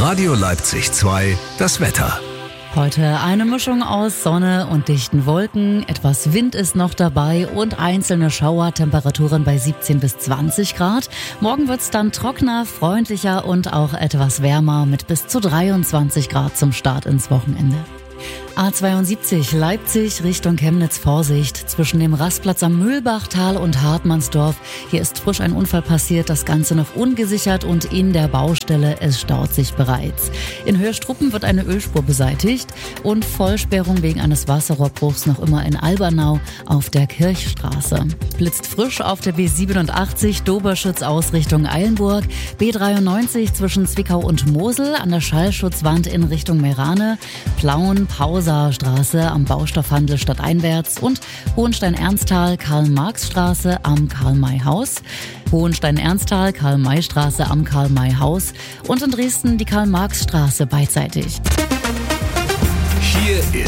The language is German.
Radio Leipzig 2, das Wetter. Heute eine Mischung aus Sonne und dichten Wolken, etwas Wind ist noch dabei und einzelne Schauer, Temperaturen bei 17 bis 20 Grad. Morgen wird's dann trockener, freundlicher und auch etwas wärmer mit bis zu 23 Grad zum Start ins Wochenende. A72 Leipzig Richtung Chemnitz, Vorsicht zwischen dem Rastplatz am Mühlbachtal und Hartmannsdorf. Hier ist frisch ein Unfall passiert, das Ganze noch ungesichert und in der Baustelle, es staut sich bereits. In Höhestruppen wird eine Ölspur beseitigt und Vollsperrung wegen eines Wasserrohrbruchs noch immer in Albernau auf der Kirchstraße. Blitzt frisch auf der B87 Doberschütz Ausrichtung Eilenburg, B93 zwischen Zwickau und Mosel an der Schallschutzwand in Richtung Meerane, Plauen, Pausastraße am Baustoffhandel stadteinwärts und Hohenstein-Ernsthal, Karl-Marx-Straße am Karl-May-Haus, Hohenstein-Ernsthal, Karl-May-Straße am Karl-May-Haus und in Dresden die Karl-Marx-Straße beidseitig. Hier